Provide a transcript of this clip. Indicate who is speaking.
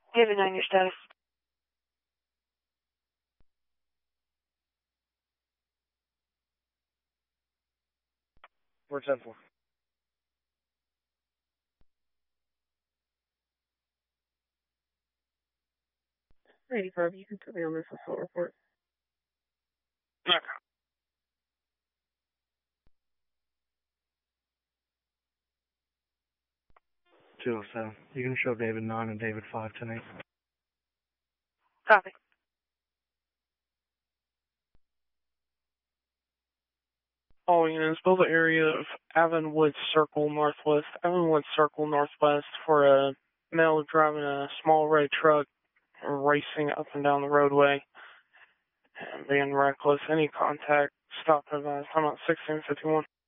Speaker 1: David 9, your status.
Speaker 2: We're 10-4.
Speaker 3: Ready, Barb, you can put me on this assault report.
Speaker 2: Okay. 207. You can show David 9 and David 5 tonight.
Speaker 1: Copy.
Speaker 3: All units, build the area of Avonwood Circle Northwest. Avonwood Circle Northwest for a male driving a small red truck racing up and down the roadway and being reckless. Any contact, stop advised. I'm at 1651.